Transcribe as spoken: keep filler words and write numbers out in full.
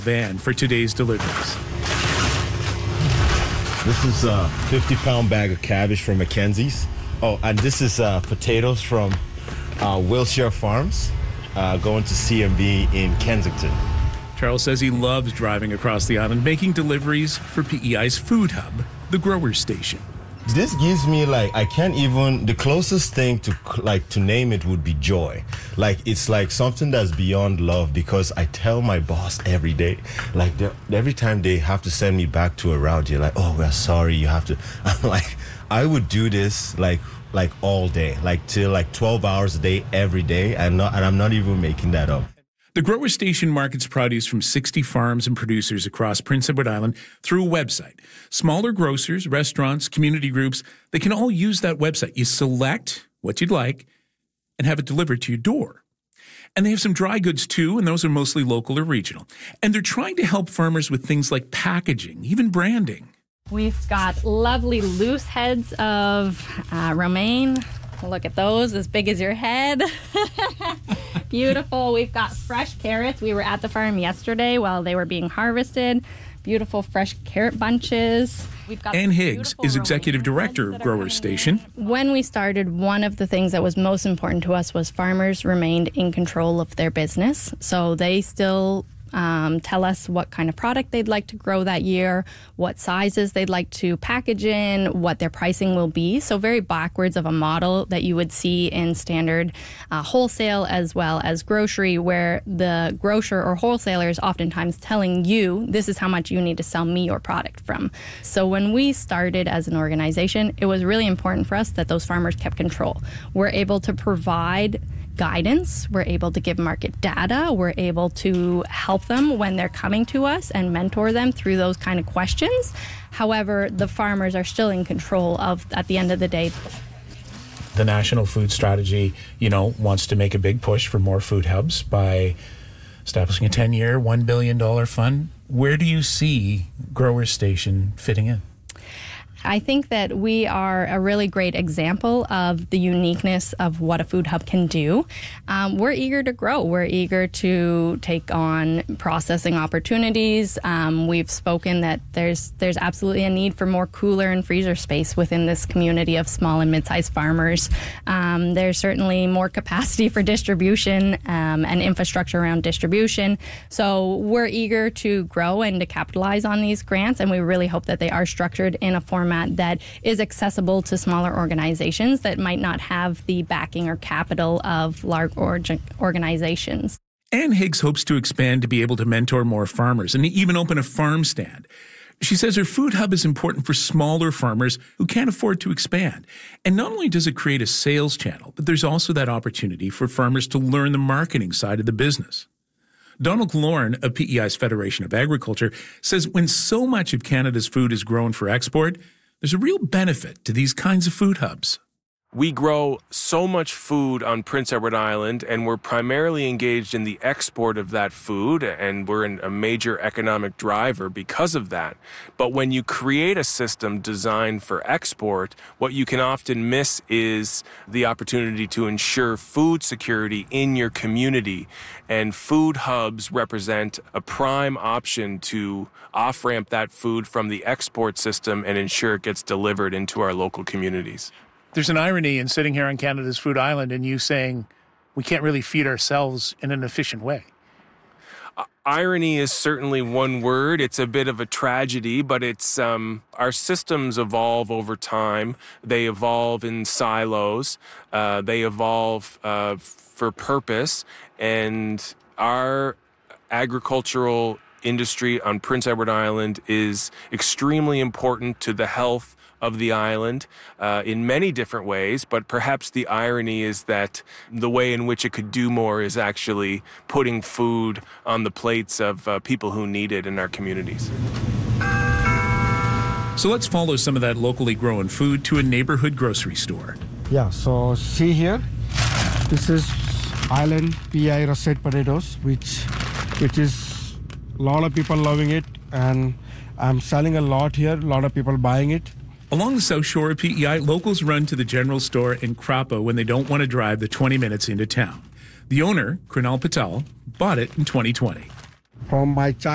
van for today's deliveries. This is a fifty pound bag of cabbage from Mackenzie's. Oh, and this is uh, potatoes from uh, Wilshire Farms uh, going to C M B in Kensington. Charles says he loves driving across the island, making deliveries for P E I's food hub, the Grower Station. This gives me, like, I can't even, the closest thing to, like, to name it would be joy. Like, it's like something that's beyond love, because I tell my boss every day, like, every time they have to send me back to a route, you're like, oh, we're sorry, you have to, I'm like, I would do this, like, like all day, like, till, like, twelve hours a day, every day, and, not, and I'm not even making that up. The Grower Station markets produce from sixty farms and producers across Prince Edward Island through a website. Smaller grocers, restaurants, community groups, they can all use that website. You select what you'd like and have it delivered to your door. And they have some dry goods too, and those are mostly local or regional. And they're trying to help farmers with things like packaging, even branding. We've got lovely loose heads of uh, romaine. Look at those, as big as your head. Beautiful. We've got fresh carrots. We were at the farm yesterday while they were being harvested. Beautiful fresh carrot bunches. We've got Ann Higgs is executive director of Grower Station. When we started, one of the things that was most important to us was farmers remained in control of their business. So they still Um, tell us what kind of product they'd like to grow that year, what sizes they'd like to package in, what their pricing will be. So very backwards of a model that you would see in standard uh, wholesale as well as grocery, where the grocer or wholesaler is oftentimes telling you, this is how much you need to sell me your product from. So when we started as an organization, it was really important for us that those farmers kept control. We're able to provide guidance, we're able to give market data, we're able to help them when they're coming to us and mentor them through those kind of questions. However, the farmers are still in control of, at the end of the day. The National Food Strategy, you know, wants to make a big push for more food hubs by establishing a ten-year, one billion dollars fund. Where do you see Grower Station fitting in? I think that we are a really great example of the uniqueness of what a food hub can do. Um, we're eager to grow. We're eager to take on processing opportunities. Um, we've spoken that there's there's absolutely a need for more cooler and freezer space within this community of small and mid-sized farmers. Um, there's certainly more capacity for distribution um, and infrastructure around distribution. So we're eager to grow and to capitalize on these grants, and we really hope that they are structured in a format that is accessible to smaller organizations that might not have the backing or capital of large org- organizations. Ann Higgs hopes to expand to be able to mentor more farmers and even open a farm stand. She says her food hub is important for smaller farmers who can't afford to expand. And not only does it create a sales channel, but there's also that opportunity for farmers to learn the marketing side of the business. Donald Lauren of P E I's Federation of Agriculture says when so much of Canada's food is grown for export, there's a real benefit to these kinds of food hubs. We grow so much food on Prince Edward Island, and we're primarily engaged in the export of that food, and we're in a major economic driver because of that. But when you create a system designed for export, what you can often miss is the opportunity to ensure food security in your community. And food hubs represent a prime option to off-ramp that food from the export system and ensure it gets delivered into our local communities. There's an irony in sitting here on Canada's Food Island and you saying we can't really feed ourselves in an efficient way. Uh, irony is certainly one word. It's a bit of a tragedy, but it's um, our systems evolve over time. They evolve in silos. Uh, they evolve uh, for purpose. And our agricultural industry on Prince Edward Island is extremely important to the health of the island uh, in many different ways, but perhaps the irony is that the way in which it could do more is actually putting food on the plates of uh, people who need it in our communities. So let's follow some of that locally grown food to a neighborhood grocery store. Yeah, so see here, this is Island P I russet potatoes, which which is a lot of people loving it, and I'm selling a lot here, a lot of people buying it. Along the south shore of P E I, locals run to the general store in Crappa when they don't want to drive the twenty minutes into town. The owner, Krunal Patel, bought it in twenty twenty. From my child